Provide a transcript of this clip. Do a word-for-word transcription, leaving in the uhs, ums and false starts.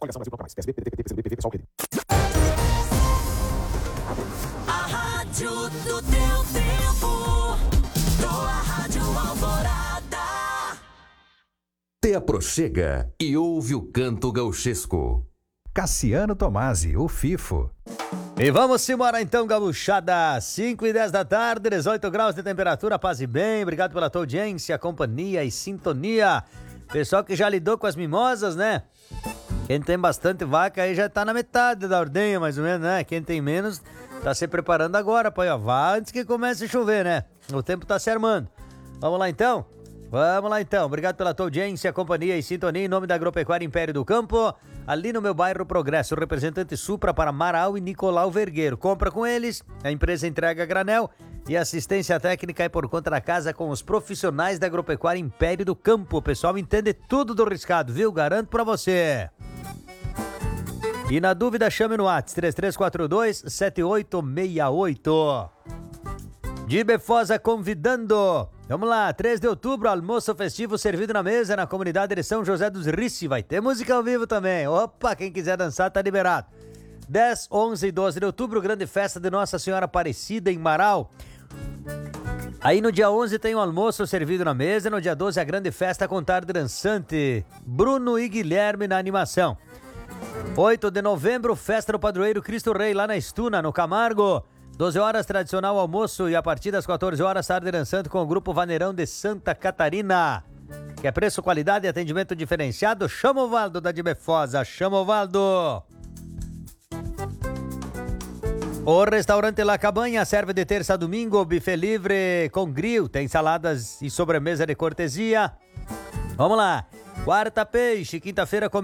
A rádio do teu tempo, tua rádio Alvorada. Te aproxega e ouve o canto gauchesco. Cassiano Tomasi, o Fifo. E vamos embora então, gaúchada. cinco e dez da tarde, dezoito graus de temperatura, paz e bem. Obrigado pela tua audiência, companhia e sintonia. Pessoal que já lidou com as mimosas, né? Quem tem bastante vaca aí já tá na metade da ordenha, mais ou menos, né? Quem tem menos tá se preparando agora pra vá antes que comece a chover, né? O tempo tá se armando. Vamos lá então? Vamos lá então. Obrigado pela tua audiência, companhia e sintonia. Em nome da Agropecuária Império do Campo, ali no meu bairro Progresso, representante Supra para Amaral e Nicolau Vergueiro. Compra com eles, a empresa entrega a granel e assistência técnica é por conta da casa com os profissionais da Agropecuária Império do Campo. O pessoal entende tudo do riscado, viu? Garanto pra você. E na dúvida, chame no WhatsApp três três quatro dois, sete oito seis oito. De Befosa convidando. Vamos lá, três de outubro, almoço festivo servido na mesa na comunidade de São José dos Rici. Vai ter música ao vivo também. Opa, quem quiser dançar tá liberado. dez, onze e doze de outubro, grande festa de Nossa Senhora Aparecida em Marau. Aí no dia onze tem o almoço servido na mesa, no dia doze a grande festa com tarde dançante. Bruno e Guilherme na animação. oito de novembro, festa do padroeiro Cristo Rei lá na Estuna, no Camargo. doze horas, tradicional almoço e a partir das quatorze horas, tarde dançante com o Grupo Vaneirão de Santa Catarina. Quer preço, qualidade e atendimento diferenciado? Chama o Valdo da Dibefosa, chama o Valdo. O restaurante La Cabanha serve de terça a domingo, buffet livre com grill, tem saladas e sobremesa de cortesia. Vamos lá, quarta peixe, quinta-feira com